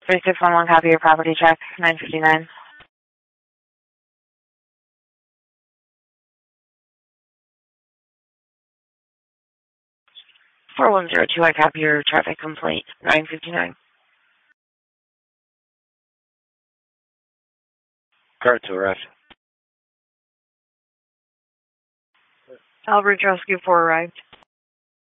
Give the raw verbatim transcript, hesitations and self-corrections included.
three six one one, copy your property check, nine fifty-nine. four one zero two, I copy your traffic complaint, nine fifty-nine. Car to arrest. Elbridge Rescue four arrived.